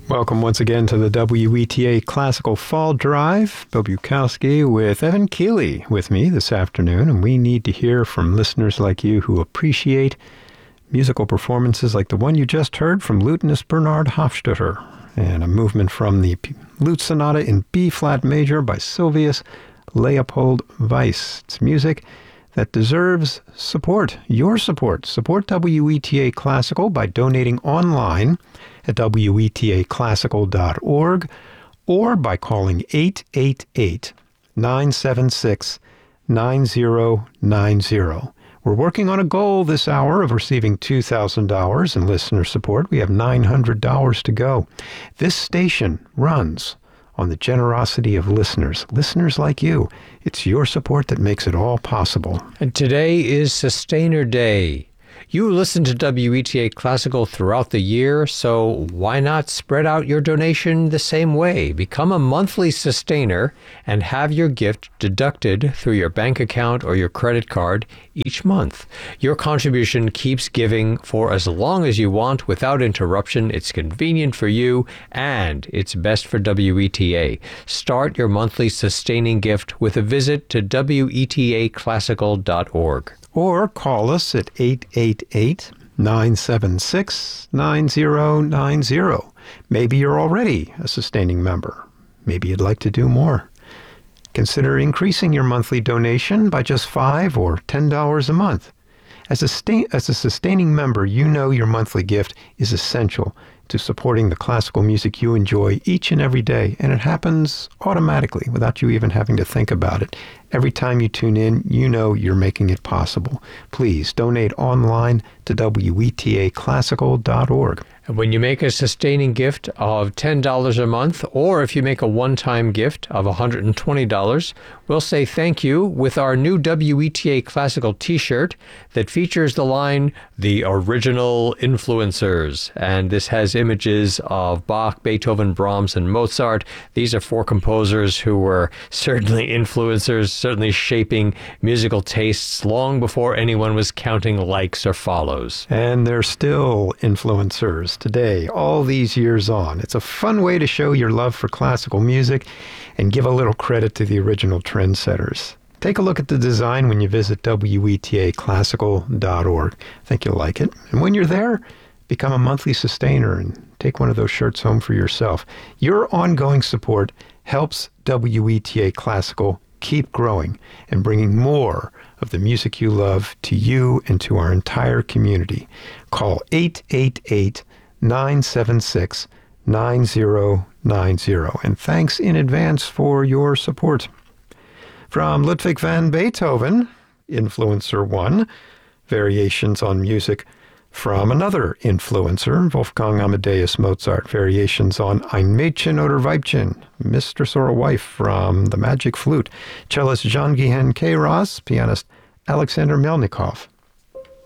Welcome once again to the WETA Classical Fall Drive. Bill Bukowski with Evan Keeley with me this afternoon, and we need to hear from listeners like you who appreciate musical performances like the one you just heard from lutenist Bernard Hofstetter, and a movement from the Lute Sonata in B-flat major by Sylvius Leopold Weiss. It's music that deserves support, your support. Support WETA Classical by donating online at wetaclassical.org or by calling 888-976-9090. We're working on a goal this hour of receiving $2,000 in listener support. We have $900 to go. This station runs on the generosity of listeners like you. It's your support that makes it all possible. And today is Sustainer Day. You listen to WETA Classical throughout the year, so why not spread out your donation the same way? Become a monthly sustainer and have your gift deducted through your bank account or your credit card each month. Your contribution keeps giving for as long as you want without interruption. It's convenient for you and it's best for WETA. Start your monthly sustaining gift with a visit to wetaclassical.org. Or call us at 888-976-9090. Maybe you're already a sustaining member. Maybe you'd like to do more. Consider increasing your monthly donation by just $5 or $10 a month. As a sustaining member, you know your monthly gift is essential to supporting the classical music you enjoy each and every day, and it happens automatically without you even having to think about it. Every time you tune in, you know you're making it possible. Please donate online to wetaclassical.org. And when you make a sustaining gift of $10 a month, or if you make a one-time gift of $120, we'll say thank you with our new WETA Classical t-shirt that features the line, The Original Influencers. And this has images of Bach, Beethoven, Brahms, and Mozart. These are four composers who were certainly influencers, certainly shaping musical tastes long before anyone was counting likes or follows. And they're still influencers today, all these years on. It's a fun way to show your love for classical music and give a little credit to the original trendsetters. Take a look at the design when you visit wetaclassical.org. I think you'll like it. And when you're there, become a monthly sustainer and take one of those shirts home for yourself. Your ongoing support helps WETA Classical keep growing and bringing more of the music you love to you and to our entire community. Call 888-976-9090. And thanks in advance for your support. From Ludwig van Beethoven, Influencer 1, variations on music from another influencer, Wolfgang Amadeus Mozart, variations on Ein Mädchen oder Weibchen, Mistress or a Wife from The Magic Flute, cellist Jean-Guihen Queyras, pianist Alexander Melnikov.